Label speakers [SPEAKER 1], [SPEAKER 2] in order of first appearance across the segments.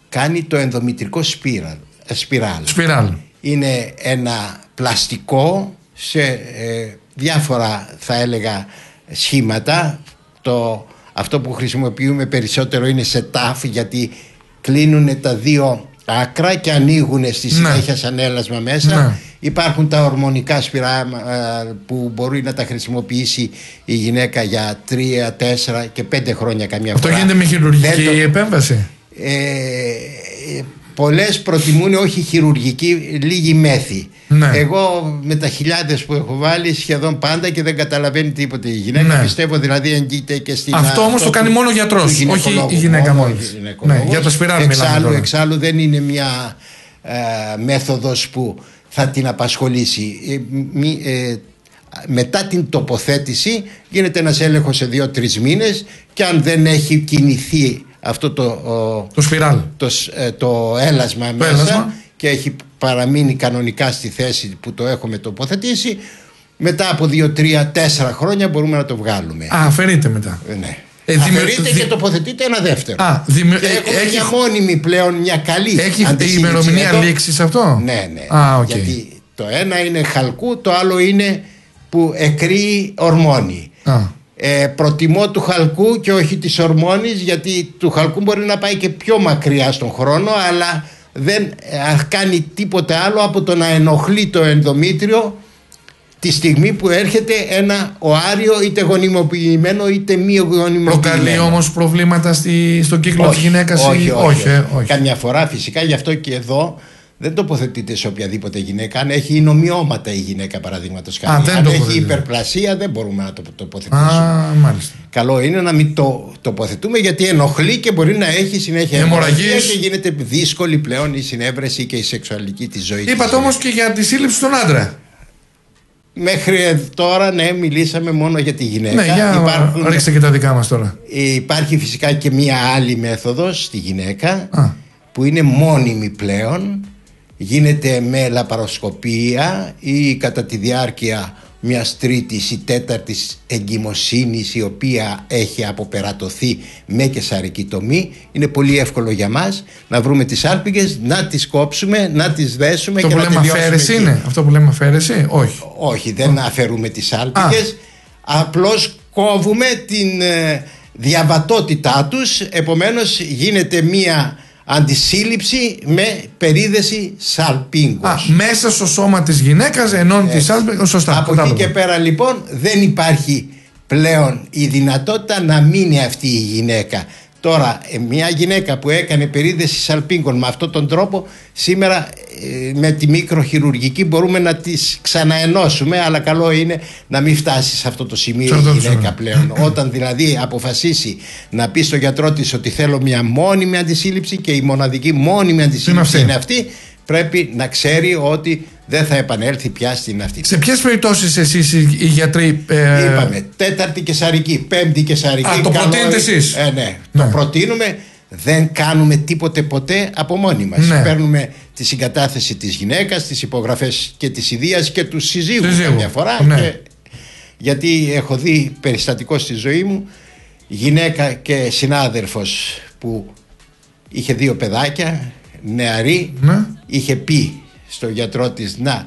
[SPEAKER 1] κάνει το ενδομητρικό σπιράλ. Είναι ένα πλαστικό σε διάφορα, θα έλεγα, σχήματα. Αυτό που χρησιμοποιούμε περισσότερο είναι σε τάφ, γιατί κλείνουν τα δύο άκρα και ανοίγουν στη συνέχεια σαν έλασμα μέσα. Υπάρχουν τα ορμονικά σπιράλ που μπορεί να τα χρησιμοποιήσει η γυναίκα για 3, 4 και 5 χρόνια καμιά φορά.
[SPEAKER 2] Αυτό γίνεται με χειρουργική επέμβαση?
[SPEAKER 1] Πολλές προτιμούν όχι χειρουργική, λίγη μέθη. Εγώ με τα χιλιάδες που έχω βάλει σχεδόν πάντα και δεν καταλαβαίνει τίποτε η γυναίκα. Πιστεύω δηλαδή εγγύεται και στην.
[SPEAKER 2] Αυτό όμως το κάνει μόνο ο γιατρός, όχι η γυναίκα μόλις. Για το σπιράλ μιλάμε.
[SPEAKER 1] Εξάλλου δεν είναι μια μέθοδος που θα την απασχολήσει. Μετά την τοποθέτηση γίνεται ένας έλεγχος σε 2-3 μήνες και αν δεν έχει κινηθεί αυτό το σπιράλ, το έλασμα μέσα και έχει παραμείνει κανονικά στη θέση που το έχουμε τοποθετήσει, μετά από 2, 3, 4 χρόνια μπορούμε να το βγάλουμε.
[SPEAKER 2] Αφαιρείται μετά.
[SPEAKER 1] Ναι. Αφαιρείται και τοποθετείται ένα δεύτερο. Και έχουμε μια μόνιμη πλέον, μια καλή.
[SPEAKER 2] Έχει ημερομηνία λήξης αυτό?
[SPEAKER 1] Ναι. Γιατί το ένα είναι χαλκού, το άλλο είναι που εκρύει ορμόνη. Προτιμώ του χαλκού και όχι της ορμόνης, γιατί του χαλκού μπορεί να πάει και πιο μακριά στον χρόνο, αλλά δεν κάνει τίποτε άλλο από το να ενοχλεί το ενδομήτριο τη στιγμή που έρχεται ένα οάριο, είτε γονιμοποιημένο είτε μη γονιμοποιημένο.
[SPEAKER 2] Προκαλεί όμως προβλήματα στον κύκλο της γυναίκας?
[SPEAKER 1] Όχι. Καμιά φορά φυσικά, γι' αυτό και εδώ δεν τοποθετείται σε οποιαδήποτε γυναίκα. Αν έχει νομιώματα η γυναίκα, παραδείγματος χάρη. Αν έχει υπερπλασία, δεν μπορούμε να το τοποθετήσουμε.
[SPEAKER 2] Μάλιστα.
[SPEAKER 1] Καλό είναι να μην το τοποθετούμε, γιατί ενοχλεί και μπορεί να έχει συνέχεια αιμορραγία και γίνεται δύσκολη πλέον η συνέβρεση και η σεξουαλική της ζωή.
[SPEAKER 2] Είπατε όμως και για τη σύλληψη στον άντρα.
[SPEAKER 1] Μέχρι τώρα, ναι, μιλήσαμε μόνο για τη γυναίκα.
[SPEAKER 2] Ναι, ρίξτε και τα δικά μας τώρα.
[SPEAKER 1] Υπάρχει φυσικά και μία άλλη μέθοδος στη γυναίκα που είναι μόνιμη πλέον. Γίνεται με λαπαροσκοπία ή κατά τη διάρκεια μιας τρίτης ή τέταρτης εγκυμοσύνης, η οποία έχει αποπερατωθεί με καισαρική τομή. Είναι πολύ εύκολο για μας να βρούμε τις άλπιγγες, να τις κόψουμε, να τις δέσουμε και να τελειώσουμε.
[SPEAKER 2] Αφαίρεση είναι αυτό που λέμε αφαίρεση?
[SPEAKER 1] Όχι, δεν αφαιρούμε τις άλπιγγες. Απλώς κόβουμε την διαβατότητά τους. Επομένως γίνεται μία αντισύλληψη με περίδεση σαλπίνγκος.
[SPEAKER 2] Μέσα στο σώμα της γυναίκας ενώνει τη σάλπιγγα. Σωστά.
[SPEAKER 1] Από εκεί και πέρα λοιπόν δεν υπάρχει πλέον η δυνατότητα να μείνει αυτή η γυναίκα. Τώρα μια γυναίκα που έκανε περίδεση σαλπίνγκων με αυτόν τον τρόπο, σήμερα με τη μικροχειρουργική μπορούμε να τις ξαναενώσουμε, αλλά καλό είναι να μην φτάσει σε αυτό το σημείο η γυναίκα πλέον. Όταν δηλαδή αποφασίσει να πει στον γιατρό της ότι θέλω μια μόνιμη αντισύλληψη και η μοναδική μόνιμη αντισύλληψη είναι αυτή, πρέπει να ξέρει ότι δεν θα επανέλθει πια στην αυτή.
[SPEAKER 2] Σε ποιες περιπτώσεις εσείς οι γιατροί
[SPEAKER 1] είπαμε τέταρτη καισαρική, πέμπτη καισαρική.
[SPEAKER 2] Το προτείνετε εσείς?
[SPEAKER 1] Ναι, το προτείνουμε. Δεν κάνουμε τίποτε ποτέ από μόνοι μας. Παίρνουμε τη συγκατάθεση της γυναίκας, τις υπογραφές και της ιδείας και του συζύγου καμιά φορά. Γιατί έχω δει περιστατικό στη ζωή μου, γυναίκα και συνάδελφος που είχε 2 παιδάκια, νεαρή, είχε πει στο γιατρό της να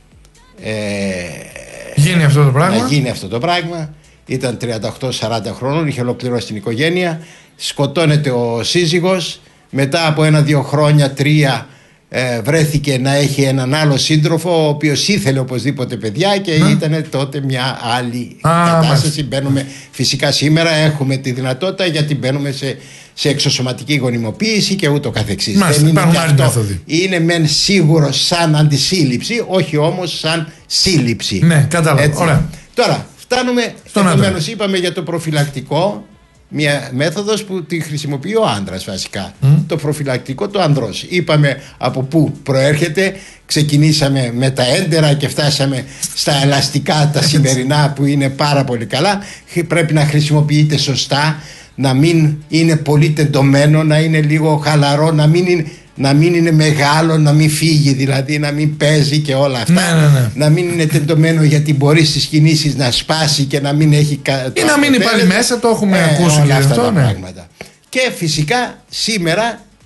[SPEAKER 2] γίνει αυτό το πράγμα.
[SPEAKER 1] Να γίνει αυτό το πράγμα. Ήταν 38-40 χρόνων, είχε ολοκληρώσει την οικογένεια. Σκοτώνεται ο σύζυγος. Μετά από 1-2 χρόνια, 3, βρέθηκε να έχει έναν άλλο σύντροφο, ο οποίος ήθελε οπωσδήποτε παιδιά και ήταν τότε μια άλλη κατάσταση. Μπαίνουμε, φυσικά σήμερα έχουμε τη δυνατότητα, γιατί μπαίνουμε σε εξωσωματική γονιμοποίηση και ούτω καθεξής. Δεν είναι και αυτό. Είναι μεν σίγουρο σαν αντισύλληψη, όχι όμως σαν σύλληψη.
[SPEAKER 2] Ναι, κατάλαβα. Ωραία.
[SPEAKER 1] Τώρα φτάνουμε, επομένως είπαμε για το προφυλακτικό, μια μέθοδος που τη χρησιμοποιεί ο άντρας βασικά. Το προφυλακτικό του ανδρός. Είπαμε από πού προέρχεται. Ξεκινήσαμε με τα έντερα και φτάσαμε στα ελαστικά τα σημερινά που είναι πάρα πολύ καλά. Πρέπει να χρησιμοποιείται σωστά, να μην είναι πολύ τεντωμένο, να είναι λίγο χαλαρό, να μην είναι μεγάλο, να μην φύγει, δηλαδή να μην παίζει και όλα αυτά. Να μην είναι τεντωμένο, γιατί μπορεί στις κινήσεις να σπάσει και να μην έχει
[SPEAKER 2] ή να μείνει πάλι μέσα, το έχουμε ακούσει
[SPEAKER 1] όλα
[SPEAKER 2] και
[SPEAKER 1] αυτά
[SPEAKER 2] αυτό,
[SPEAKER 1] τα πράγματα. Και φυσικά σήμερα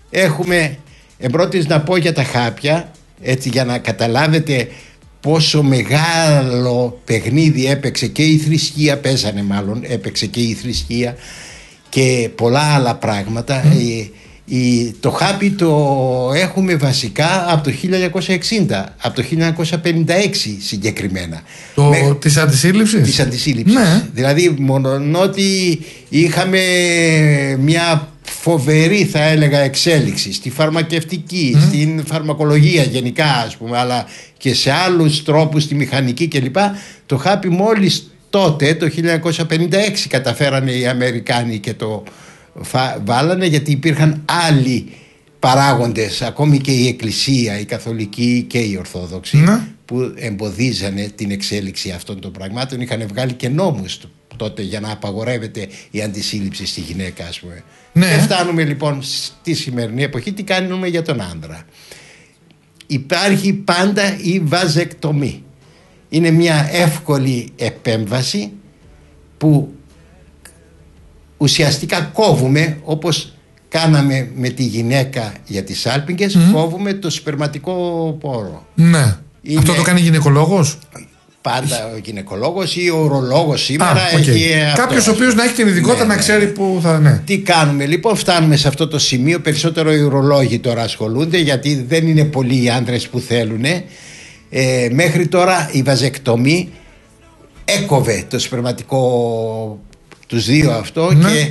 [SPEAKER 1] έχουμε εμπρότης να πω για τα χάπια, έτσι, για να καταλάβετε πόσο μεγάλο παιχνίδι έπαιξε και η θρησκεία, έπαιξε και η θρησκεία και πολλά άλλα πράγματα. Το χάπι το έχουμε βασικά από το 1960, από το 1956 συγκεκριμένα.
[SPEAKER 2] Της αντισύλληψης.
[SPEAKER 1] Της αντισύλληψης. Ναι. Δηλαδή ότι είχαμε μια φοβερή, θα έλεγα, εξέλιξη στη φαρμακευτική, στην φαρμακολογία γενικά, ας πούμε, αλλά και σε άλλους τρόπους, στη μηχανική κλπ. Το χάπι μόλις τότε, το 1956, καταφέρανε οι Αμερικάνοι και το βάλανε, γιατί υπήρχαν άλλοι παράγοντες, ακόμη και η Εκκλησία, η Καθολική και η Ορθόδοξη, που εμποδίζανε την εξέλιξη αυτών των πραγμάτων. Είχαν βγάλει και νόμους τότε για να απαγορεύεται η αντισύλληψη στη γυναίκα, ας πούμε. Και φτάνουμε λοιπόν στη σημερινή εποχή. Τι κάνουμε για τον άντρα? Υπάρχει πάντα η βαζεκτομή. Είναι μια εύκολη επέμβαση που ουσιαστικά κόβουμε, όπως κάναμε με τη γυναίκα για τις σάλπιγγες, κόβουμε το σπερματικό πόρο.
[SPEAKER 2] Ναι. Αυτό το κάνει γυναικολόγος?
[SPEAKER 1] Πάντα ο γυναικολόγος ή ο ουρολόγος σήμερα έχει.
[SPEAKER 2] Κάποιος ο οποίος να έχει την ειδικότητα, να ξέρει που θα. Ναι.
[SPEAKER 1] Τι κάνουμε λοιπόν? Φτάνουμε σε αυτό το σημείο. Περισσότερο οι ουρολόγοι τώρα ασχολούνται, γιατί δεν είναι πολλοί οι άντρες που θέλουν. Μέχρι τώρα η βαζεκτομή έκοβε το σπερματικό, τους δύο αυτό, και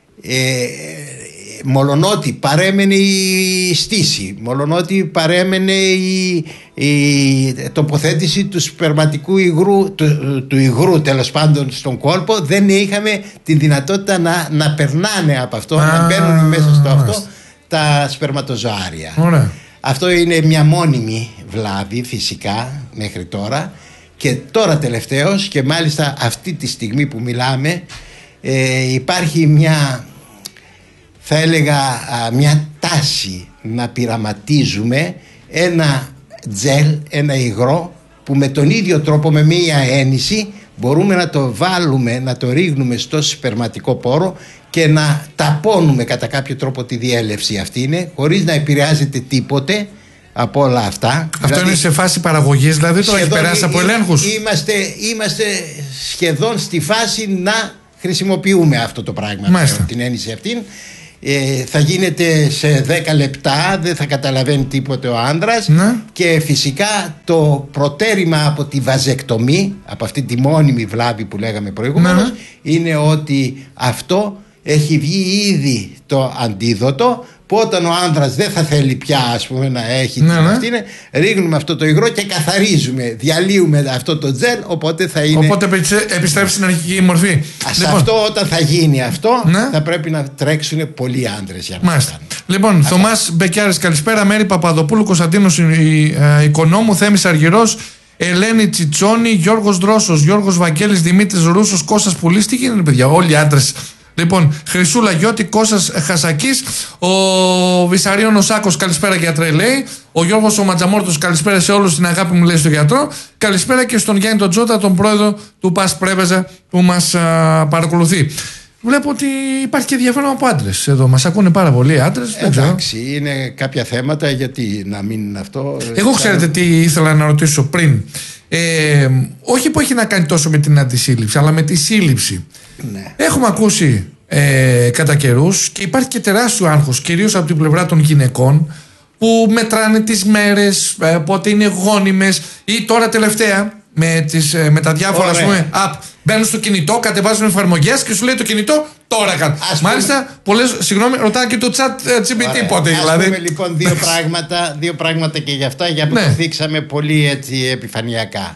[SPEAKER 1] μολονότι παρέμενε η στήση, μολονότι παρέμενε η τοποθέτηση του σπερματικού υγρού, του υγρού τέλος πάντων στον κόλπο, δεν είχαμε τη δυνατότητα να περνάνε από αυτό, να μπαίνουν μέσα στο αυτό τα σπερματοζωάρια. Αυτό είναι μια μόνιμη βλάβη φυσικά μέχρι τώρα, και τώρα τελευταίως, και μάλιστα αυτή τη στιγμή που μιλάμε, υπάρχει μια, θα έλεγα, μια τάση να πειραματίζουμε ένα τζελ, ένα υγρό, που με τον ίδιο τρόπο, με μία έννηση, μπορούμε να το βάλουμε, να το ρίχνουμε στο σπερματικό πόρο και να ταπώνουμε κατά κάποιο τρόπο τη διέλευση αυτή, είναι, χωρίς να επηρεάζεται τίποτε από όλα αυτά.
[SPEAKER 2] Αυτό δηλαδή, είναι σε φάση παραγωγής, δηλαδή το έχει περάσει από ελέγχους?
[SPEAKER 1] Είμαστε σχεδόν στη φάση να χρησιμοποιούμε αυτό το πράγμα, την έννηση αυτή. Θα γίνεται σε 10 λεπτά, δεν θα καταλαβαίνει τίποτε ο άντρας, και φυσικά το προτέρημα από τη βαζεκτομή, από αυτή τη μόνιμη βλάβη που λέγαμε προηγουμένως, είναι ότι αυτό έχει βγει ήδη το αντίδοτο, που όταν ο άντρας δεν θα θέλει πια, ας πούμε, να έχει ρίχνουμε αυτό το υγρό και καθαρίζουμε, διαλύουμε αυτό το τζελ, οπότε θα είναι.
[SPEAKER 2] Οπότε επιστρέφει στην αρχική μορφή.
[SPEAKER 1] Αυτό, όταν θα γίνει αυτό, θα πρέπει να τρέξουν πολλοί άντρες για να το κάνουν.
[SPEAKER 2] Λοιπόν, Θωμάς Μπεκιάρης, καλησπέρα. Μέρη Παπαδοπούλου, Κωνσταντίνος Οικονόμου, Θέμης Αργυρός, Ελένη Τσιτσόνη, Γιώργος Δρόσος, Γιώργος Βαγγέλης, Δημήτρης Ρούσος, Κώστας Πουλής. Τι γίνεται, παιδιά, όλοι οι άντρες. Λοιπόν, Χρυσούλα Γιώτη, Κώστας Χασακής, ο Βυσαρίων ο Σάκος, καλησπέρα γιατρέ, λέει. Ο Γιώργος ο Ματζαμόρτος, καλησπέρα σε όλους, την αγάπη μου, λέει στο γιατρό. Καλησπέρα και στον Γιάννη τον Τζότα, τον πρόεδρο του ΠΑΣ Πρέβεζα, που μας παρακολουθεί. Βλέπω ότι υπάρχει και ενδιαφέρον από άντρες εδώ. Μας ακούνε πάρα πολλοί άντρες.
[SPEAKER 1] Εντάξει, είναι κάποια θέματα, γιατί να μην είναι αυτό.
[SPEAKER 2] Εγώ ξέρετε τι ήθελα να ρωτήσω πριν. Όχι που έχει να κάνει τόσο με την αντισύλληψη, αλλά με τη σύλληψη. Ναι. Έχουμε ακούσει κατά καιρούς, και υπάρχει και τεράστιο άγχος, κυρίως από την πλευρά των γυναικών, που μετράνε τις μέρες, πότε είναι γόνιμες, ή τώρα τελευταία με τα διάφορα app, μπαίνουν στο κινητό, κατεβάζουν εφαρμογές και σου λέει το κινητό τώρα καν. Μάλιστα, πολλές, συγγνώμη, ρωτάνε και το chat GPT πότε.
[SPEAKER 1] Ας πούμε λοιπόν δύο πράγματα και γι' αυτά, για που το θίξαμε πολύ έτσι επιφανειακά.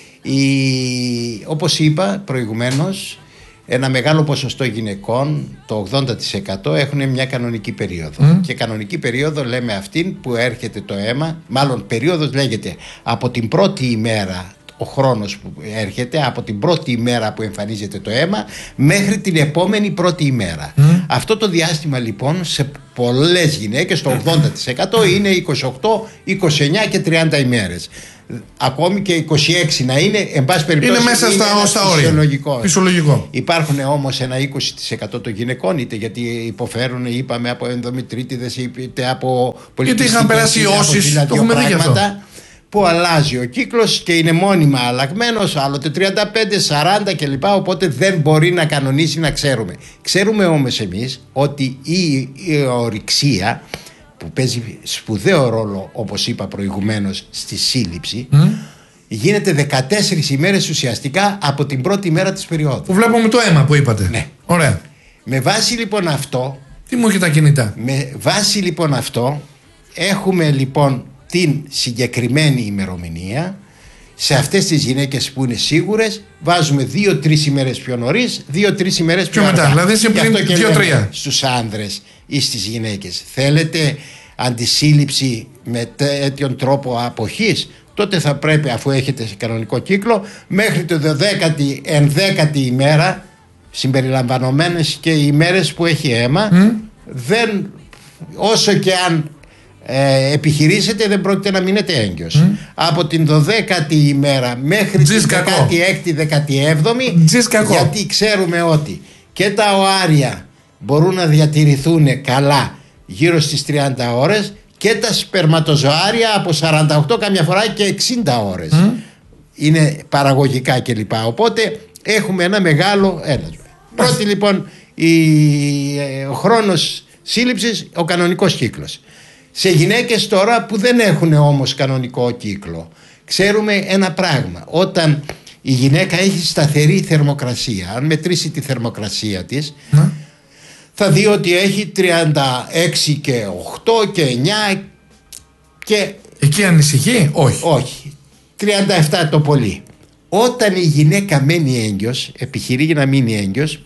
[SPEAKER 1] Όπως είπα προηγουμένως, ένα μεγάλο ποσοστό γυναικών, το 80%, έχουν μια κανονική περίοδο. Και κανονική περίοδο λέμε αυτήν που έρχεται το αίμα, μάλλον περίοδος λέγεται από την πρώτη ημέρα, ο χρόνος που έρχεται από την πρώτη ημέρα που εμφανίζεται το αίμα μέχρι την επόμενη πρώτη ημέρα. Αυτό το διάστημα λοιπόν σε πολλές γυναίκες, το 80%, είναι 28, 29 και 30 ημέρες. ακόμη και 26 να είναι, εν πάση περιπτώσει,
[SPEAKER 2] είναι μέσα στα όρια. Φυσιολογικό.
[SPEAKER 1] Υπάρχουν όμως ένα 20% των γυναικών, είτε γιατί υποφέρουν, είπαμε, από ενδομητρίτιδες, είτε από πολιτιστικές,
[SPEAKER 2] είτε είχαν περάσει ιώσεις, το έχουμε δει αυτό,
[SPEAKER 1] που αλλάζει ο κύκλος και είναι μόνιμα αλλαγμένος, άλλοτε 35, 40 κλπ. Οπότε δεν μπορεί να κανονίσει, να ξέρουμε. Ξέρουμε όμως εμείς ότι η ορυξία, που παίζει σπουδαίο ρόλο, όπως είπα προηγουμένως, στη σύλληψη, γίνεται 14 ημέρες ουσιαστικά από την πρώτη μέρα της περίοδου.
[SPEAKER 2] Που βλέπουμε το αίμα που είπατε.
[SPEAKER 1] Ναι.
[SPEAKER 2] Ωραία.
[SPEAKER 1] Με βάση λοιπόν αυτό...
[SPEAKER 2] Τι μου έχει τα κινητά.
[SPEAKER 1] Με βάση λοιπόν αυτό έχουμε λοιπόν την συγκεκριμένη ημερομηνία. Σε αυτές τις γυναίκες που είναι σίγουρες βάζουμε 2-3 ημέρες πιο νωρίς, 2-3 ημέρες πιο
[SPEAKER 2] μετά. Δηλαδή συμπλήν 2-3.
[SPEAKER 1] Στους άνδρες ή στις γυναίκες. Θέλετε αντισύλληψη με τέτοιον τρόπο αποχής, τότε θα πρέπει, αφού έχετε κανονικό κύκλο, μέχρι το 11η ημέρα, συμπεριλαμβανομένες και οι ημέρες που έχει αίμα, δεν, όσο και αν επιχειρήσετε, δεν πρόκειται να μείνετε έγκυος. Από την 12η ημέρα μέχρι την 16η, 17η, γιατί ξέρουμε ότι και τα οάρια μπορούν να διατηρηθούν καλά γύρω στις 30 ώρες και τα σπερματοζωάρια από 48 καμιά φορά και 60 ώρες είναι παραγωγικά κλπ. Οπότε έχουμε ένα μεγάλο ένασμα. Πρώτη λοιπόν ο χρόνος σύλληψης, ο κανονικός κύκλος. Σε γυναίκες τώρα που δεν έχουν όμως κανονικό κύκλο, ξέρουμε ένα πράγμα. Όταν η γυναίκα έχει σταθερή θερμοκρασία, αν μετρήσει τη θερμοκρασία της, θα δει ότι έχει 36 και 8 και 9 και...
[SPEAKER 2] Εκεί ανησυχεί?
[SPEAKER 1] Όχι. 37 το πολύ. Όταν η γυναίκα μένει έγκυος, επιχειρεί να μείνει έγκυος,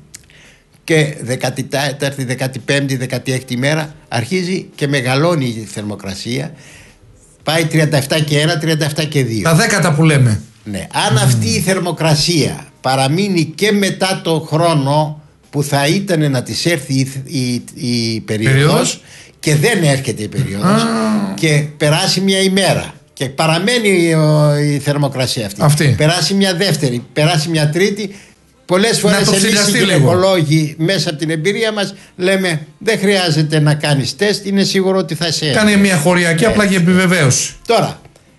[SPEAKER 1] και 14η, 15η, 16η μέρα αρχίζει και μεγαλώνει η θερμοκρασία, πάει 37 και 1, 37 και 2.
[SPEAKER 2] Τα δέκατα που λέμε.
[SPEAKER 1] Ναι. Αν αυτή η θερμοκρασία παραμείνει και μετά το χρόνο που θα ήταν να της έρθει η περίοδος και δεν έρχεται η περίοδος και περάσει μια ημέρα και παραμένει η θερμοκρασία αυτή, περάσει μια δεύτερη, περάσει μια τρίτη, πολλές φορές εμείς οι γυναικολόγοι μέσα από την εμπειρία μας λέμε δεν χρειάζεται να κάνεις τεστ, είναι σίγουρο ότι θα σε έρθει.
[SPEAKER 2] Κάνει μια χωριακή απλά για επιβεβαίωση.
[SPEAKER 1] Τώρα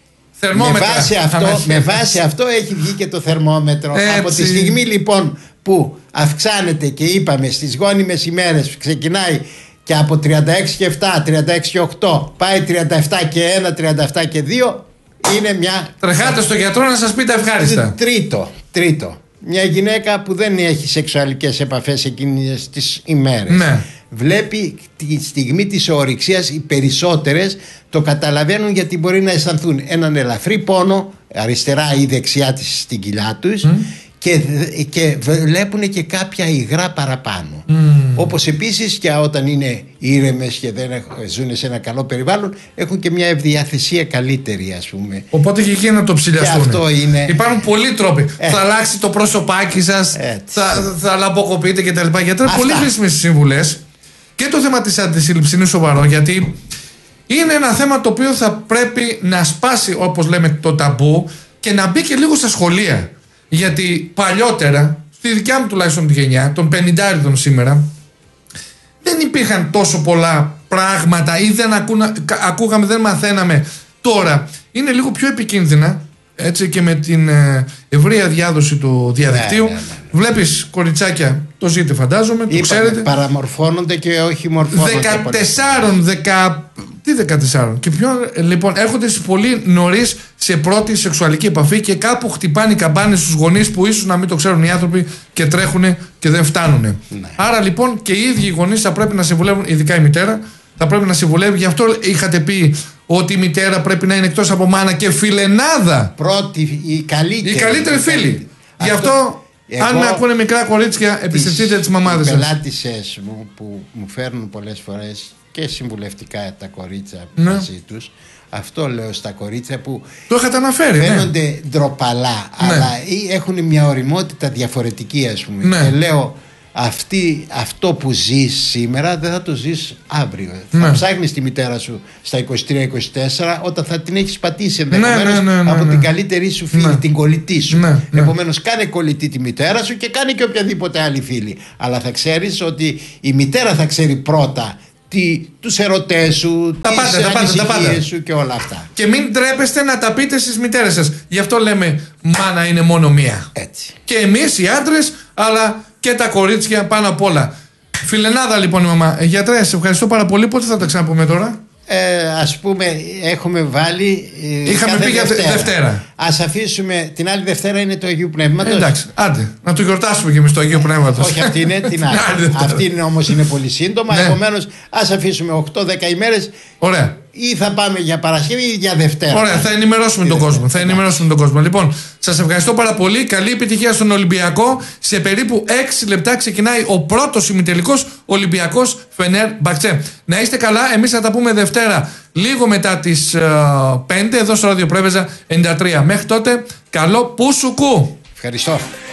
[SPEAKER 1] με βάση αυτό έχει βγει και το θερμόμετρο. Από τη στιγμή λοιπόν που αυξάνεται και είπαμε στις γόνιμες ημέρες ξεκινάει και από 36 και 7, 36 και 8 πάει 37 και 1, 37 και 2, είναι μια...
[SPEAKER 2] Τρεχάτε στο γιατρό να σας πει τα ευχάριστα.
[SPEAKER 1] Τρίτο, μια γυναίκα που δεν έχει σεξουαλικές επαφές εκείνες τις ημέρες, βλέπει τη στιγμή της ορυξίας, οι περισσότερες το καταλαβαίνουν, γιατί μπορεί να αισθανθούν έναν ελαφρύ πόνο αριστερά ή δεξιά της στην κοιλιά τους και βλέπουν και κάποια υγρά παραπάνω. Όπως επίσης και όταν είναι ήρεμες και δεν ζουν σε ένα καλό περιβάλλον, έχουν και μια ευδιαθεσία καλύτερη, ας πούμε.
[SPEAKER 2] Οπότε και εκεί να το ψηλιαστούν. Υπάρχουν πολλοί τρόποι. Θα αλλάξει το πρόσωπάκι σας, θα λαμποκοπείτε κτλ. Γιατί είναι πολύ χρήσιμες συμβουλές. Και το θέμα της αντισύλληψης είναι σοβαρό, γιατί είναι ένα θέμα το οποίο θα πρέπει να σπάσει, όπως λέμε, το ταμπού και να μπει και λίγο στα σχολεία. Γιατί παλιότερα, στη δικιά μου τουλάχιστον τη γενιά, των 50 σήμερα, δεν υπήρχαν τόσο πολλά πράγματα ή δεν ακούγαμε, δεν μαθαίναμε. Τώρα είναι λίγο πιο επικίνδυνα, έτσι, και με την ευρεία διάδοση του διαδικτύου. Βλέπεις κοριτσάκια, το ζείτε φαντάζομαι, το ξέρετε.
[SPEAKER 1] Παραμορφώνονται και όχι μορφώνονται.
[SPEAKER 2] 14. Και πιο, λοιπόν, έρχονται πολύ νωρίς σε πρώτη σεξουαλική επαφή και κάπου χτυπάνε οι καμπάνες στους γονείς που ίσως να μην το ξέρουν οι άνθρωποι και τρέχουν και δεν φτάνουν. Ναι. Άρα λοιπόν και οι ίδιοι οι γονείς θα πρέπει να συμβουλεύουν, ειδικά η μητέρα, θα πρέπει να συμβουλεύει. Γι' αυτό είχατε πει ότι η μητέρα πρέπει να είναι εκτός από μάνα και φιλενάδα.
[SPEAKER 1] Πρώτη, η καλύτερη
[SPEAKER 2] φίλη. Γι' αυτό, αν με ακούνε μικρά κορίτσια, εμπιστευτείτε τις μαμάδες σας.
[SPEAKER 1] Οι πελάτησες μου που μου φέρνουν πολλές φορές και συμβουλευτικά τα κορίτσια μαζί τους, αυτό λέω στα κορίτσια που
[SPEAKER 2] το είχατε αναφέρει,
[SPEAKER 1] φαίνονται ντροπαλά, αλλά έχουν μια ωριμότητα διαφορετική, ας πούμε. Και λέω, αυτό που ζεις σήμερα δεν θα το ζεις αύριο. Θα ψάχνεις τη μητέρα σου στα 23-24 όταν θα την έχεις πατήσει ενδεχομένως από την καλύτερη σου φίλη, την κολλητή σου. Επομένως κάνε κολλητή τη μητέρα σου και κάνε και οποιαδήποτε άλλη φίλη. Αλλά θα ξέρεις ότι η μητέρα θα ξέρει πρώτα τους ερωτές σου, τις ανησυχίες σου και όλα αυτά.
[SPEAKER 2] Και μην τρέπεστε να τα πείτε στις μητέρες σας. Γι' αυτό λέμε μάνα είναι μόνο μία.
[SPEAKER 1] Έτσι.
[SPEAKER 2] Και εμείς οι άντρες, αλλά και τα κορίτσια πάνω απ' όλα. Φιλενάδα λοιπόν η μαμά. Γιατρέ, σε ευχαριστώ πάρα πολύ. Πότε θα τα ξαναπούμε τώρα?
[SPEAKER 1] Ας πούμε έχουμε βάλει
[SPEAKER 2] είχαμε πει για Δευτέρα.
[SPEAKER 1] Ας αφήσουμε την άλλη Δευτέρα είναι το Αγίου Πνεύματος.
[SPEAKER 2] Εντάξει, άντε, να το γιορτάσουμε και εμείς το Αγίου Πνεύματος.
[SPEAKER 1] Όχι, αυτή είναι την άλλη. Αυτή είναι όμως είναι πολύ σύντομα. Επομένως ας αφήσουμε 8-10 ημέρες.
[SPEAKER 2] Ωραία.
[SPEAKER 1] Ή θα πάμε για Παρασκευή ή για Δευτέρα.
[SPEAKER 2] Ωραία, θα ενημερώσουμε τον κόσμο. Θα ενημερώσουμε τον κόσμο. Λοιπόν, σας ευχαριστώ πάρα πολύ. Καλή επιτυχία στον Ολυμπιακό. Σε περίπου 6 λεπτά ξεκινάει ο πρώτος ημιτελικός Ολυμπιακός Φενέρ Μπαχτσέ. Να είστε καλά. Εμείς θα τα πούμε Δευτέρα λίγο μετά τις 5 εδώ στο Ραδιοπρέβεζα 93. Μέχρι τότε, καλό Πουσουκού.
[SPEAKER 1] Ευχαριστώ.